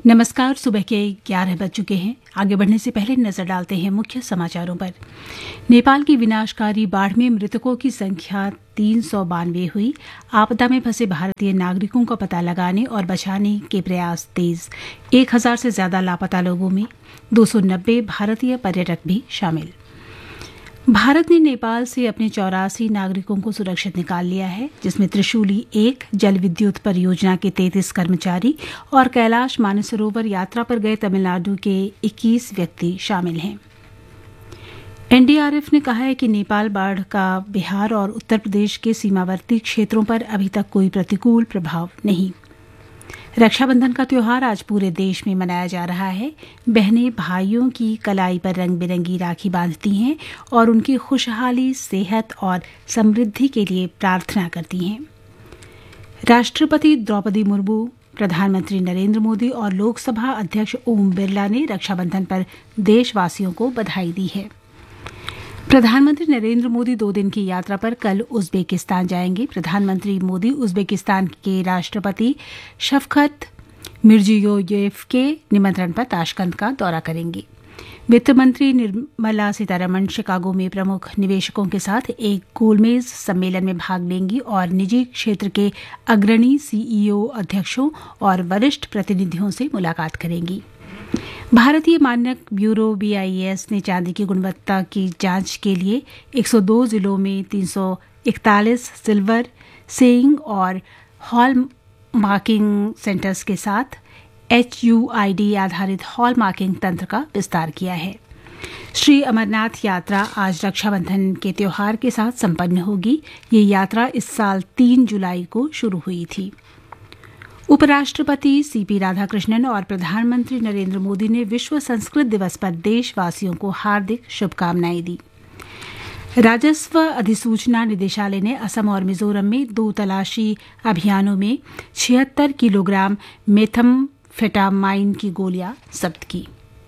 नमस्कार। सुबह के 11 बज चुके हैं। आगे बढ़ने से पहले नजर डालते हैं मुख्य समाचारों पर। नेपाल की विनाशकारी बाढ़ में मृतकों की संख्या 392 हुई। आपदा में फंसे भारतीय नागरिकों का पता लगाने और बचाने के प्रयास तेज। 1000 से ज्यादा लापता लोगों में 290 भारतीय पर्यटक भी शामिल। भारत ने नेपाल से अपने 84 नागरिकों को सुरक्षित निकाल लिया है, जिसमें त्रिशूली 1 जल विद्युत परियोजना के 33 कर्मचारी और कैलाश मानसरोवर यात्रा पर गए तमिलनाडु के 21 व्यक्ति शामिल हैं। एनडीआरएफ ने कहा है कि नेपाल बाढ़ का बिहार और उत्तर प्रदेश के सीमावर्ती क्षेत्रों पर अभी तक कोई प्रतिकूल प्रभाव नहीं। रक्षाबंधन का त्योहार आज पूरे देश में मनाया जा रहा है। बहनें भाइयों की कलाई पर रंग बिरंगी राखी बांधती हैं और उनकी खुशहाली, सेहत और समृद्धि के लिए प्रार्थना करती हैं। राष्ट्रपति द्रौपदी मुर्मू, प्रधानमंत्री नरेंद्र मोदी और लोकसभा अध्यक्ष ओम बिरला ने रक्षाबंधन पर देशवासियों को बधाई दी है। प्रधानमंत्री नरेंद्र मोदी 2 दिन की यात्रा पर कल उज़्बेकिस्तान जाएंगे। प्रधानमंत्री मोदी उज़्बेकिस्तान के राष्ट्रपति शफकत मिर्जियोयेव के निमंत्रण पर ताशकंद का दौरा करेंगे। वित्त मंत्री निर्मला सीतारमण शिकागो में प्रमुख निवेशकों के साथ एक गोलमेज सम्मेलन में भाग लेंगी और निजी क्षेत्र के अग्रणी सीईओ, अध्यक्षों और वरिष्ठ प्रतिनिधियों से मुलाकात करेंगी। भारतीय मानक ब्यूरो BIS ने चांदी की गुणवत्ता की जांच के लिए 102 जिलों में 341 सिल्वर, सेइंग और हॉल मार्किंग सेंटर्स के साथ HUID आधारित हॉल मार्किंग तंत्र का विस्तार किया है। श्री अमरनाथ यात्रा आज रक्षाबंधन के त्योहार के साथ संपन्न होगी। ये यात्रा इस साल 3 जुलाई को शुरू हुई थी। उपराष्ट्रपति CP राधाकृष्णन और प्रधानमंत्री नरेंद्र मोदी ने विश्व संस्कृत दिवस पर देशवासियों को हार्दिक शुभकामनाएं दी। राजस्व अधिसूचना निदेशालय ने असम और मिजोरम में 2 तलाशी अभियानों में 76 किलोग्राम मेथम्फेटामाइन की गोलियां जब्त की।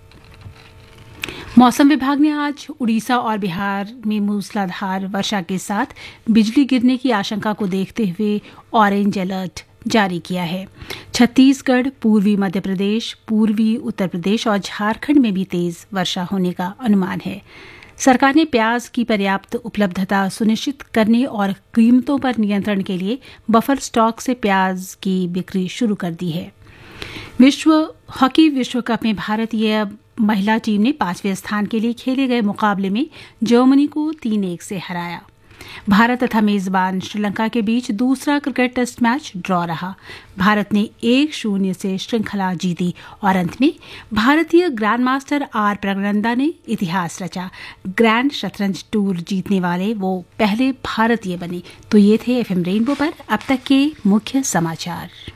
मौसम विभाग ने आज उड़ीसा और बिहार में मूसलाधार वर्षा के साथ बिजली गिरने की आशंका को देखते हुए ऑरेंज अलर्ट जारी किया है। छत्तीसगढ़, पूर्वी मध्य प्रदेश, पूर्वी उत्तर प्रदेश और झारखंड में भी तेज वर्षा होने का अनुमान है। सरकार ने प्याज की पर्याप्त उपलब्धता सुनिश्चित करने और कीमतों पर नियंत्रण के लिए बफर स्टॉक से प्याज की बिक्री शुरू कर दी है। हॉकी विश्व कप में भारतीय महिला टीम ने 5वें स्थान के लिए खेले गए मुकाबले में जर्मनी को 3-1 से हराया। भारत तथा मेजबान श्रीलंका के बीच दूसरा क्रिकेट टेस्ट मैच ड्रॉ रहा। भारत ने 1-0 से श्रृंखला जीती और अंत में भारतीय ग्रैंडमास्टर R प्रगनंदा ने इतिहास रचा। ग्रैंड शतरंज टूर जीतने वाले वो पहले भारतीय बने। तो ये थे FM रेनबो पर अब तक के मुख्य समाचार।